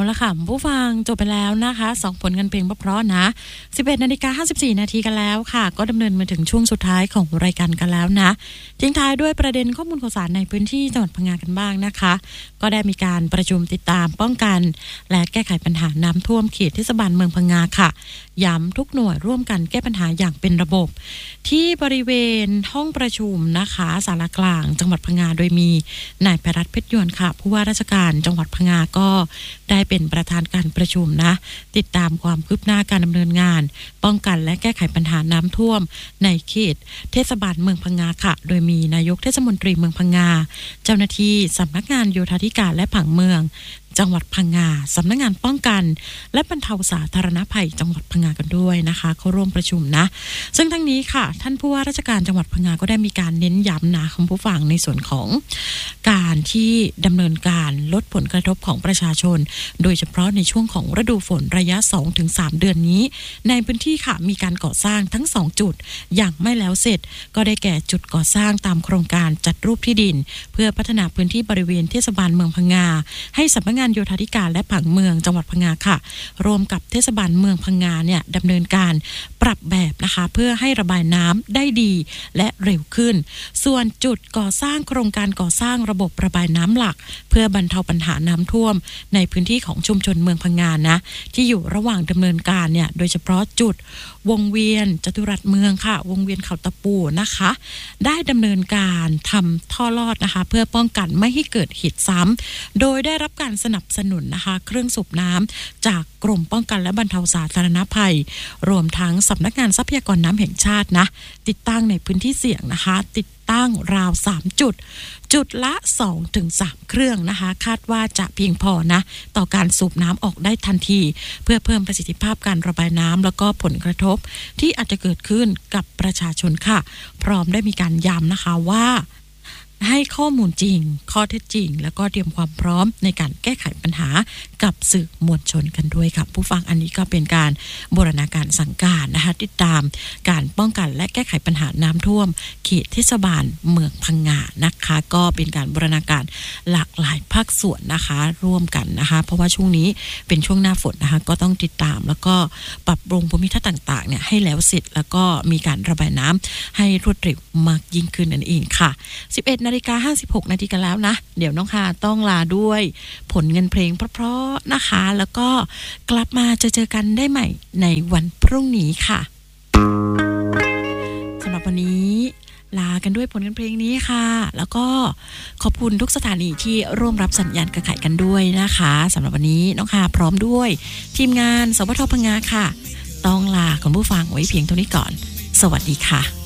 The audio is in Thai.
ละค่ะผู้ฟังจบไปแล้วนะคะ2ผลงานเพลงเพราะๆนะ 11:54 นาทีกันแล้วค่ะก็ดำเนินมาถึงช่วงสุดท้ายของรายการกันแล้วนะทิ้งท้ายด้วยประเด็นข้อมูลข่าวสารในพื้นที่จังหวัดพังงากันบ้างนะคะก็ได้มีการประชุมติดตามป้องกันและแก้ไขปัญหาน้ำท่วมเขตเทศบาลเมืองพังงาค่ะย้ำทุกหน่วยร่วมกันแก้ปัญหาอย่างเป็นระบบที่บริเวณห้องประชุมนะคะศาลากลางจังหวัดพังงาโดยมีนายไพรัตน์เพชรยวนค่ะผู้ว่าราชการจังหวัดพังงาก็ได้เป็นประธานการประชุมนะติดตามความคืบหน้าการดำเนินงานป้องกันและแก้ไขปัญหาน้ำท่วมในเขตเทศบาลเมืองพังงาค่ะโดยมีนายกเทศมนตรีเมืองพังงาเจ้าหน้าที่สำนักงานโยธาธิการและผังเมืองจังหวัดพังงาสำนักงานป้องกันและบรรเทาสาธารณภัยจังหวัดพังงากันด้วยนะคะเขาร่วมประชุมนะซึ่งทั้งนี้ค่ะท่านผู้ว่าราชการจังหวัดพังงาก็ได้มีการเน้นย้ำนะคุณผู้ฟังในส่วนของการที่ดำเนินการลดผลกระทบของประชาชนโดยเฉพาะในช่วงของฤดูฝนระยะ 2-3 เดือนนี้ในพื้นที่ค่ะมีการก่อสร้างทั้ง2จุดอย่างไม่แล้วเสร็จก็ได้แก่จุดก่อสร้างตามโครงการจัดรูปที่ดินเพื่อพัฒนาพื้นที่บริเวณเทศบาลเมืองพังงาให้สำนักงานโยธาธิการและผังเมืองจังหวัดพังงาค่ะรวมกับเทศบาลเมืองพังงาเนี่ยดำเนินการปรับแบบนะคะเพื่อให้ระบายน้ำได้ดีและเร็วขึ้นส่วนจุดก่อสร้างโครงการก่อสร้างระบบระบายน้ำหลักเพื่อบรรเทาปัญหาน้ำท่วมในพื้นที่ของชุมชนเมืองพังงานะที่อยู่ระหว่างดำเนินการเนี่ยโดยเฉพาะจุดวงเวียนจตุรัสเมืองค่ะวงเวียนเขาตะปูนะคะได้ดำเนินการทำท่อลอดนะคะเพื่อป้องกันไม่ให้เกิดเหตุซ้ำโดยได้รับการสนับสนุนนะคะเครื่องสูบน้ำจากกรมป้องกันและบรรเทาสาธารณภัยรวมทั้งสำนักงานทรัพยากรน้ำแห่งชาตินะติดตั้งในพื้นที่เสี่ยงนะคะติดตั้งราว3จุดละ 2-3 เครื่องนะคะคาดว่าจะเพียงพอนะต่อการสูบน้ำออกได้ทันทีเพื่อเพิ่มประสิทธิภาพการระบายน้ำแล้วก็ผลกระทบที่อาจจะเกิดขึ้นกับประชาชนค่ะพร้อมได้มีการย้ำนะคะว่าให้ข้อมูลจริงข้อเท็จจริงแล้วก็เตรียมความพร้อมในการแก้ไขปัญหากับสื่อมวลชนกันด้วยค่ะผู้ฟังอันนี้ก็เป็นการบูรณาการสั่งการนะคะติดตามการป้องกันและแก้ไขปัญหาน้ำท่วมเขตเทศบาลเมืองพังงานะคะก็เป็นการบูรณาการหลากหลายภาคส่วนนะคะร่วมกันนะคะเพราะว่าช่วงนี้เป็นช่วงหน้าฝนนะคะก็ต้องติดตามแล้วก็ปรับปรุงภูมิทัศน์ต่างๆเนี่ยให้แล้วเสร็จแล้วก็มีการระบายน้ำให้รวดเร็วมากยิ่งขึ้นนั่นเองค่ะ11:56 นาทีกันแล้วนะเดี๋ยวน้องคาต้องลาด้วยผลเงินเพลงเพราะๆนะคะแล้วก็กลับมาเจอกันได้ใหม่ในวันพรุ่งนี้ค่ะสำหรับวันนี้ลากันด้วยผลงานเพลงนี้ค่ะแล้วก็ขอบคุณทุกสถานีที่ร่วมรับสัญญาณกระไขกันด้วยนะคะสำหรับวันนี้น้องคาพร้อมด้วยทีมงานสวทพังงาค่ะต้องลาคุณผู้ฟังไว้เพียงเท่านี้ก่อนสวัสดีค่ะ